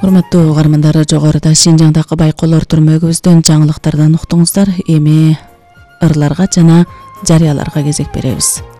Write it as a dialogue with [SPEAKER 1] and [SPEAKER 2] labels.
[SPEAKER 1] Урматтуу угармандар, жогоруда Шинжаңдагы байкоолор түрмөгүбүздөн жаңылыктардан уктуңуздар. Эми ырларга жана жарыяларга кезек беребиз.